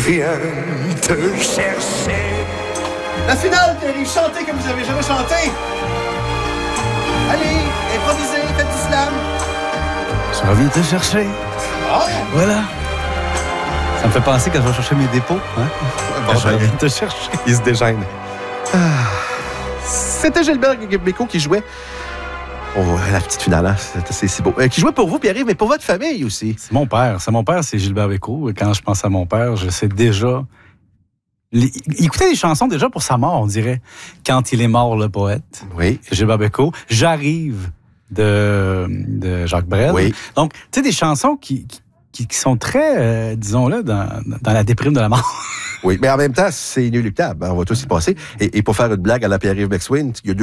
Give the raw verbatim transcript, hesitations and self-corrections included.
viens te chercher. La finale, Pierre-Yves, chantez comme vous avez jamais chanté. Allez, improvisez, faites du slam. Je reviens te chercher. Oh! Voilà. Ça me fait penser quand je vais chercher mes dépôts. Hein? Bon, je reviens te chercher. Il se dégêne. Ah. C'était Gilbert Bécaud qui jouait. Oh, la petite finale, hein? c'est, c'est beau. Euh, qui jouait pour vous, Pierre-Yves, mais pour votre famille aussi. C'est mon père. C'est mon père, c'est Gilbert Bécaud. Et quand je pense à mon père, je sais déjà... Les... Il écoutait des chansons déjà pour sa mort, on dirait. Quand il est mort, le poète. Oui. Gilbert Bécaud. J'arrive de, de Jacques Brel. Oui. Donc, tu sais, des chansons qui, qui, qui sont très, euh, disons-le, dans, dans la déprime de la mort. Oui, mais en même temps, c'est inéluctable. Hein? On va tous y passer. Et, et pour faire une blague à la Pierre-Yves McSween, il y a deux